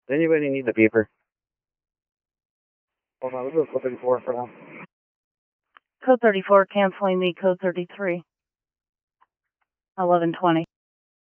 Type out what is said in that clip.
Does anybody need the beeper? Hold on, let's go code 34 for now. Code 34 canceling the code 33. 11:20.